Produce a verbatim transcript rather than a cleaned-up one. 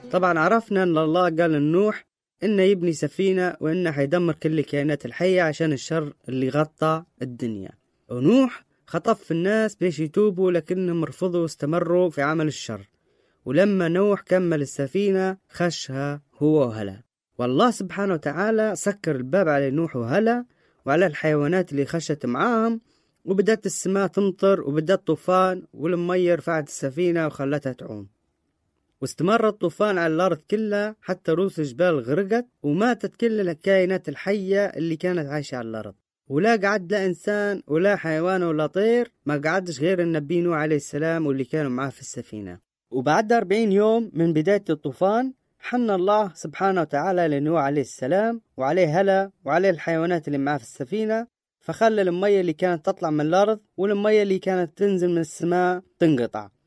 طبعا عرفنا أن الله قال لنوح إنه يبني سفينة وإنه حيدمر كل الكائنات الحية عشان الشر اللي غطى الدنيا. ونوح خطف في الناس بيش يتوبوا لكنهم رفضوا واستمروا في عمل الشر. ولما نوح كمل السفينة خشها هو وهلا. والله سبحانه وتعالى سكر الباب على نوح وهلا وعلى الحيوانات اللي خشت معاهم، وبدأت السماء تمطر وبدأت طوفان، والمية رفعت السفينة وخلتها تعوم. واستمر الطوفان على الأرض كلها حتى رؤوس الجبال غرقت، وماتت كل الكائنات الحية اللي كانت عايشة على الأرض. ولا قعد لا إنسان ولا حيوان ولا طير، ما قعدش غير النبي نوح عليه السلام واللي كانوا معاه في السفينة. وبعد أربعين يوم من بداية الطوفان حن الله سبحانه وتعالى لنوح عليه السلام وعليه هلا وعليه الحيوانات اللي معاه في السفينة، فخلى المية اللي كانت تطلع من الأرض والمية اللي كانت تنزل من السماء تنقطع.